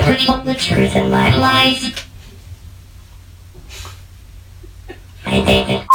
never told the truth in my life. I David.